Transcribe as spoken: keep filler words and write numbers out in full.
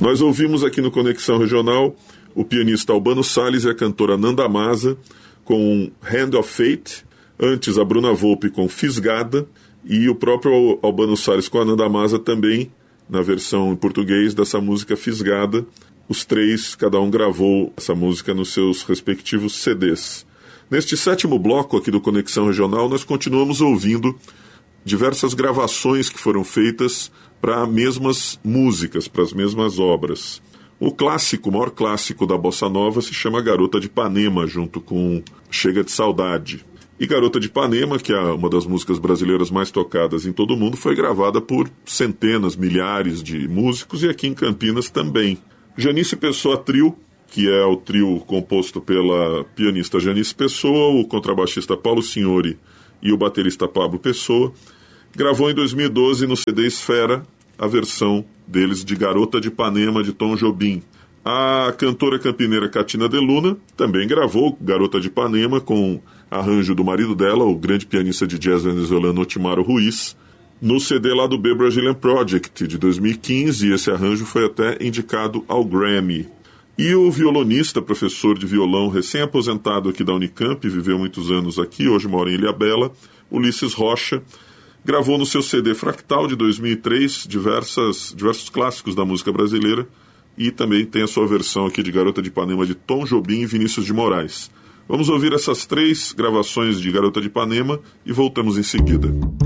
Nós ouvimos aqui no Conexão Regional o pianista Albano Salles e a cantora Nanda Masa com Hand of Fate, antes a Bruna Volpe com Fisgada, e o próprio Albano Salles com a Nanda Masa também, na versão em português dessa música Fisgada. Os três, cada um gravou essa música nos seus respectivos C Ds. Neste sétimo bloco aqui do Conexão Regional, nós continuamos ouvindo diversas gravações que foram feitas para mesmas músicas, para as mesmas obras. O clássico, o maior clássico da Bossa Nova se chama Garota de Ipanema, junto com Chega de Saudade. E Garota de Ipanema, que é uma das músicas brasileiras mais tocadas em todo o mundo, foi gravada por centenas, milhares de músicos e aqui em Campinas também. Janice Pessoa Trio, que é o trio composto pela pianista Janice Pessoa, o contrabaixista Paulo Signori e o baterista Pablo Pessoa, gravou em dois mil e doze no C D Esfera a versão deles de Garota de Ipanema, de Tom Jobim. A cantora campineira Catina De Luna também gravou Garota de Ipanema com arranjo do marido dela, o grande pianista de jazz venezuelano Otimaro Ruiz, no C D lá do B Brazilian Project de dois mil e quinze, e esse arranjo foi até indicado ao Grammy. E o violonista, professor de violão recém-aposentado aqui da Unicamp, viveu muitos anos aqui, hoje mora em Ilhabela, Ulisses Rocha, gravou no seu C D Fractal de dois mil e três diversas, diversos clássicos da música brasileira e também tem a sua versão aqui de Garota de Ipanema de Tom Jobim e Vinícius de Moraes. Vamos ouvir essas três gravações de Garota de Ipanema e voltamos em seguida.